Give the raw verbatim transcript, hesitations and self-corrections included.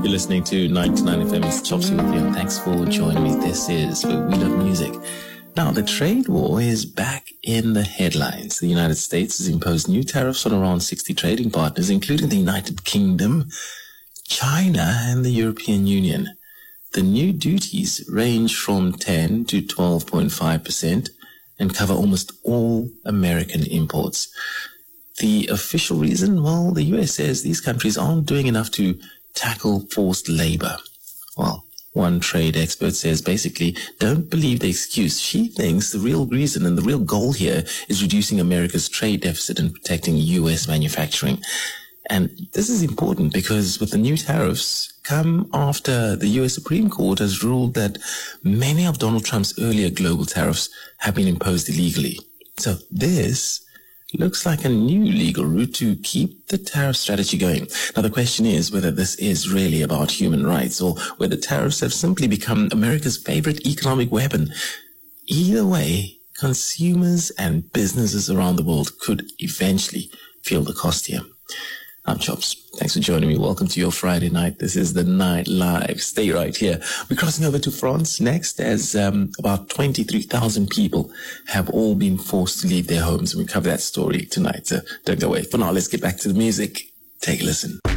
You're listening to ninety-nine F M. It's Chopsy with you. Thanks for joining me. This is where we love music. Now, the trade war is back in the headlines. The United States has imposed new tariffs on around sixty trading partners, including the United Kingdom, China, and the European Union. The new duties range from ten to twelve point five percent and cover almost all American imports. The official reason? Well, the U S says these countries aren't doing enough to tackle forced labor. Well, one trade expert says basically, don't believe the excuse. She thinks the real reason and the real goal here is reducing America's trade deficit and protecting U S manufacturing. And this is important because with the new tariffs come after the U S Supreme Court has ruled that many of Donald Trump's earlier global tariffs have been imposed illegally. So this looks like a new legal route to keep the tariff strategy going. Now, the question is whether this is really about human rights or whether tariffs have simply become America's favorite economic weapon. Either way, consumers and businesses around the world could eventually feel the cost here. I'm Chops. Thanks for joining me. Welcome to your Friday night. This is the Night Live. Stay right here. We're crossing over to France next as um, about twenty-three thousand people have all been forced to leave their homes. We cover that story tonight, so don't go away. For now, let's get back to the music. Take a listen.